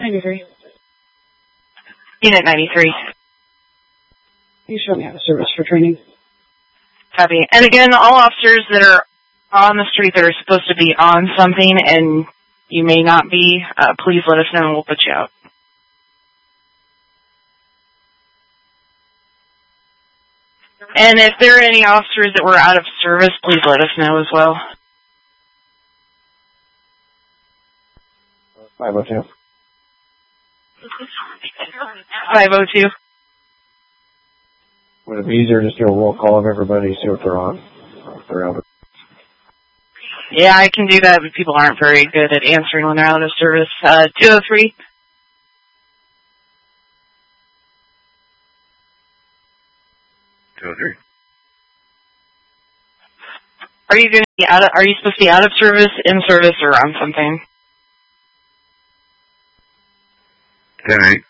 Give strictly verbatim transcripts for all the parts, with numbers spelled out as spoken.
ninety-three. Unit ninety-three. You show me out of service for training. Copy. And again, all officers that are on the street that are supposed to be on something and you may not be, uh, please let us know and we'll put you out. And if there are any officers that were out of service, please let us know as well. five oh two. five oh two. Would it be easier to just do a roll call of everybody, see what they're on? If they're out of... Yeah, I can do that, but people aren't very good at answering when they're out of service. Uh, two oh three. two oh three. Are you going to be out of, are you supposed to be out of service, in service, or on something? ten eight.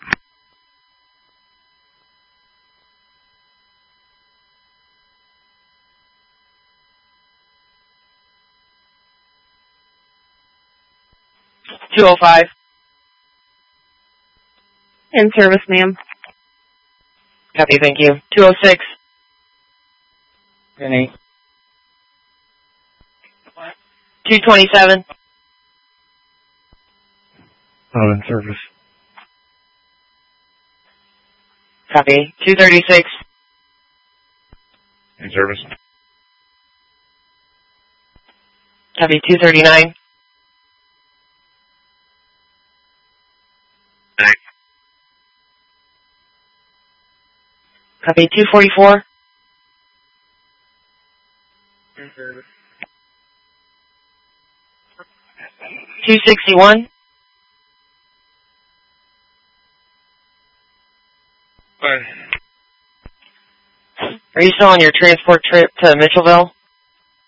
two oh five. In service, ma'am. Copy, thank you. two oh six. ten eight. two twenty-seven. Not in service. Copy. two thirty-six. In service. Copy. two thirty-nine. Nice. Copy. two forty-four. In service. two sixty-one. Fine. Are you still on your transport trip to Mitchellville?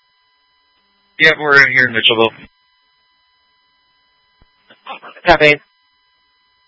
Yep, we're in here in Mitchellville. Copy.